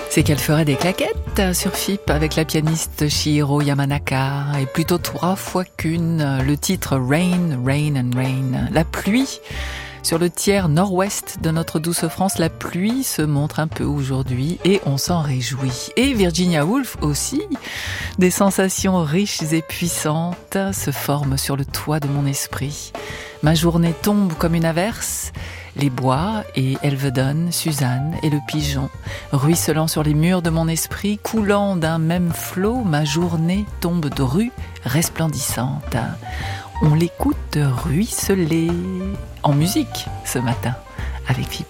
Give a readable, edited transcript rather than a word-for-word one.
C'est qu'elle ferait des claquettes sur FIP avec la pianiste Chihiro Yamanaka et plutôt 3 fois qu'une. Le titre Rain, Rain and Rain. La pluie. Sur le tiers nord-ouest de notre douce France, la pluie se montre un peu aujourd'hui et on s'en réjouit. Et Virginia Woolf aussi, des sensations riches et puissantes se forment sur le toit de mon esprit. Ma journée tombe comme une averse, les bois et Elvedon, Suzanne et le pigeon, ruisselant sur les murs de mon esprit, coulant d'un même flot, ma journée tombe de rue resplendissante. On l'écoute ruisseler en musique ce matin avec FIP.